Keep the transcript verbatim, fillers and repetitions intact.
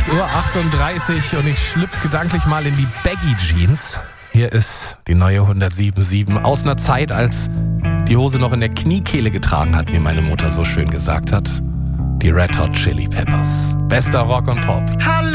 acht Uhr achtunddreißig und ich schlüpfe gedanklich mal in die Baggy Jeans. Hier ist die neue hundertsieben Komma sieben aus einer Zeit, als die Hose noch in der Kniekehle getragen hat, wie meine Mutter so schön gesagt hat. Die Red Hot Chili Peppers. Bester Rock und Pop. Hallo